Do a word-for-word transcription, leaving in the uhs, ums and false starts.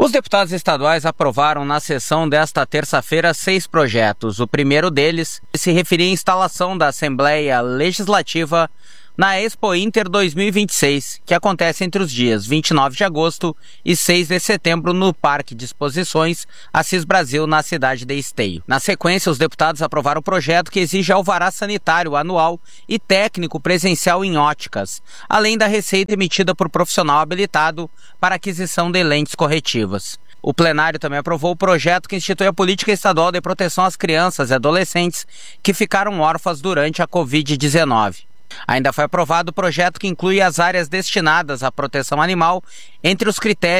Os deputados estaduais aprovaram na sessão desta terça-feira seis projetos. O primeiro deles se referia à instalação da Assembleia Legislativa na Expo Inter dois mil e vinte e seis, que acontece entre os dias vinte e nove de agosto e seis de setembro no Parque de Exposições Assis Brasil, na cidade de Esteio. Na sequência, os deputados aprovaram o projeto que exige alvará sanitário anual e técnico presencial em óticas, além da receita emitida por profissional habilitado para aquisição de lentes corretivas. O plenário também aprovou o projeto que institui a Política Estadual de Proteção às Crianças e Adolescentes que ficaram órfãs durante a covid dezenove. Ainda foi aprovado o projeto que inclui as áreas destinadas à proteção animal entre os critérios